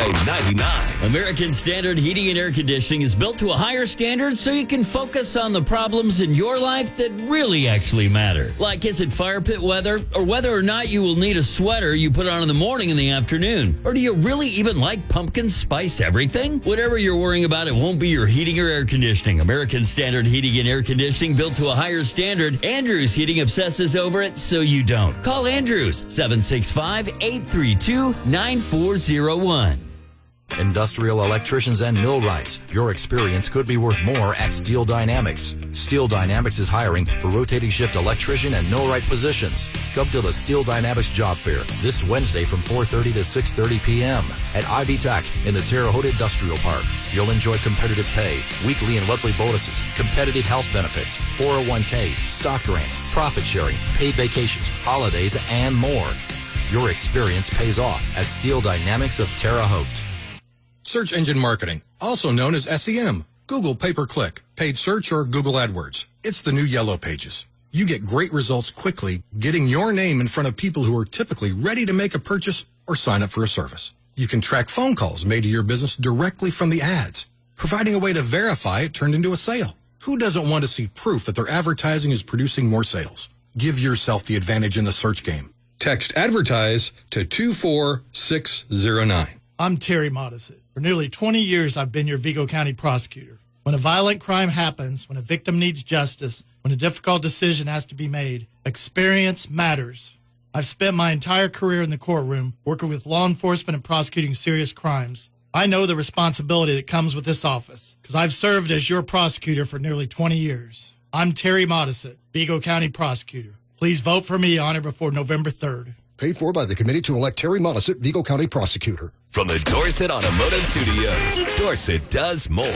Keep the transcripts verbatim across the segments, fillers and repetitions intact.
High ninety-nine. American Standard Heating and Air Conditioning is built to a higher standard so you can focus on the problems in your life that really actually matter. Like, is it fire pit weather, or whether or not you will need a sweater you put on in the morning and the afternoon? Or do you really even like pumpkin spice everything? Whatever you're worrying about, it won't be your heating or air conditioning. American Standard Heating and Air Conditioning, built to a higher standard. Andrews Heating obsesses over it so you don't. Call Andrews, seven six five, eight three two, nine four zero one. Industrial electricians and millwrights, your experience could be worth more at Steel Dynamics. Steel Dynamics is hiring for rotating shift electrician and millwright positions. Come to the Steel Dynamics Job Fair this Wednesday from four thirty to six thirty p.m. at I B TAC in the Terre Haute Industrial Park. You'll enjoy competitive pay, weekly and monthly bonuses, competitive health benefits, four oh one k, stock grants, profit sharing, paid vacations, holidays, and more. Your experience pays off at Steel Dynamics of Terre Haute. Search engine marketing, also known as S E M, Google pay-per-click, paid search, or Google AdWords. It's the new Yellow Pages. You get great results quickly, getting your name in front of people who are typically ready to make a purchase or sign up for a service. You can track phone calls made to your business directly from the ads, providing a way to verify it turned into a sale. Who doesn't want to see proof that their advertising is producing more sales? Give yourself the advantage in the search game. Text ADVERTISE to two four six zero nine. I'm Terry Modisett. For nearly twenty years, I've been your Vigo County prosecutor. When a violent crime happens, when a victim needs justice, when a difficult decision has to be made, experience matters. I've spent my entire career in the courtroom working with law enforcement and prosecuting serious crimes. I know the responsibility that comes with this office because I've served as your prosecutor for nearly twenty years. I'm Terry Modisett, Vigo County prosecutor. Please vote for me on or before November third. Paid for by the committee to elect Terry Modisett, Vigo County prosecutor. From the Dorset Automotive Studios, Dorset does more.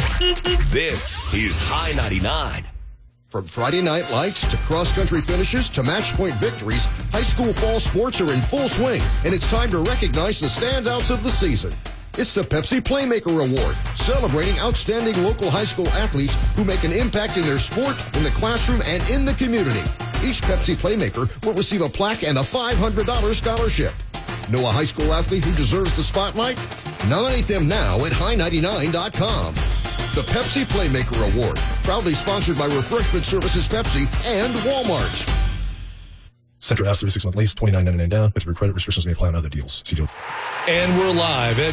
This is High ninety-nine. From Friday night lights to cross-country finishes to match-point victories, high school fall sports are in full swing, and it's time to recognize the standouts of the season. It's the Pepsi Playmaker Award, celebrating outstanding local high school athletes who make an impact in their sport, in the classroom, and in the community. Each Pepsi Playmaker will receive a plaque and a five hundred dollars scholarship. Know a high school athlete who deserves the spotlight? Nominate them now at high ninety-nine dot com. The Pepsi Playmaker Award, proudly sponsored by Refreshment Services Pepsi and Walmart. Centra S thirty-six month lease, twenty-nine ninety-nine down. With credit restrictions may apply on other deals. See deal. And we're live. Ed